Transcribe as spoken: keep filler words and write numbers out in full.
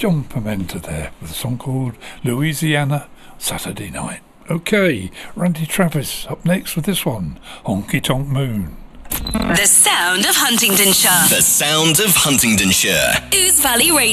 John Pimenta there with a song called Louisiana Saturday Night. Okay, Randy Travis up next with this one, Honky Tonk Moon. The sound of Huntingdonshire. The sound of Huntingdonshire. Ouse Valley Radio.